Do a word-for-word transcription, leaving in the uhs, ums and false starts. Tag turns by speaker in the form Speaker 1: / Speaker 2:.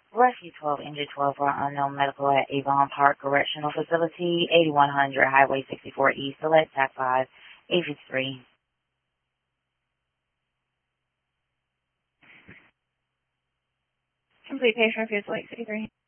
Speaker 1: Rescue twelve, Injured twelve for unknown medical at Avon Park Correctional Facility, eighty-one hundred Highway sixty-four East, select T A C five, eight fifty-three.
Speaker 2: Complete patient refusal, eight fifty-three.